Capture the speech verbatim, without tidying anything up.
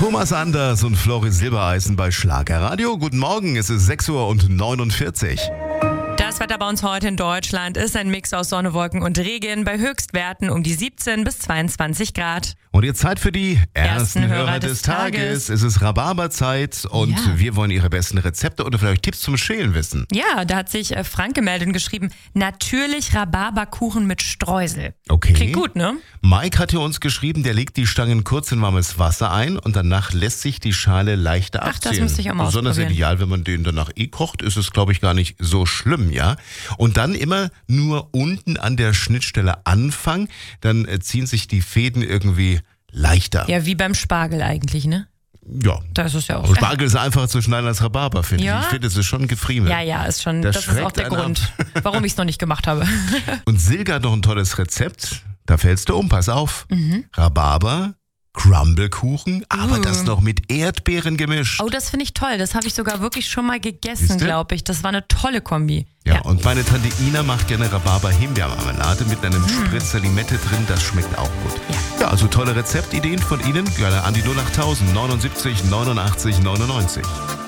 Thomas Anders und Flori Silbereisen bei Schlagerradio. Guten Morgen, es ist sechs Uhr und neunundvierzig. Das Wetter bei uns heute in Deutschland ist ein Mix aus Sonne, Wolken und Regen bei Höchstwerten um die siebzehn bis zweiundzwanzig Grad. Und jetzt Zeit für die ersten, Ersten Hörer, Hörer des, des Tages. Tages. Es ist Rhabarberzeit und Ja. wir wollen Ihre besten Rezepte oder vielleicht Tipps zum Schälen wissen. Ja, da hat sich äh, Frank gemeldet und geschrieben, natürlich Rhabarberkuchen mit Streusel. Okay. Klingt gut, ne? Mike hat hier uns geschrieben, der legt die Stangen kurz in warmes Wasser ein und danach lässt sich die Schale leichter Ach, das abziehen. müsste ich auch mal Besonders ausprobieren. ideal, wenn man den danach eh kocht, ist es, glaube ich, gar nicht so schlimm, ja. Und dann immer nur unten an der Schnittstelle anfangen, dann äh, ziehen sich die Fäden irgendwie leichter. Ja, wie beim Spargel eigentlich, ne? Ja. Da ist es ja auch. Aber Spargel ist einfacher zu schneiden als Rhabarber, finde Ja? ich. Ich finde, es ist schon Gefriemel. Ja, ja, ist schon, Das das, ist auch schreckt der einen Grund, warum ich es noch nicht gemacht habe. Und Silke hat noch ein tolles Rezept. Da fällst du um, pass auf. Mhm. Rhabarber, Crumbleකුchen, aber Mm. das noch mit Erdbeeren gemischt. Oh, das finde ich toll. Das habe ich sogar wirklich schon mal gegessen, Siehste? glaube ich. Das war eine tolle Kombi. Ja, und meine Tante Ina macht gerne Rhabarber-Himbeermarmelade mit einem Spritzer Limette drin. Das schmeckt auch gut. Ja. Ja, also tolle Rezeptideen von Ihnen. Gerne an die null acht tausend neunundsiebzig neunundachtzig neunundneunzig.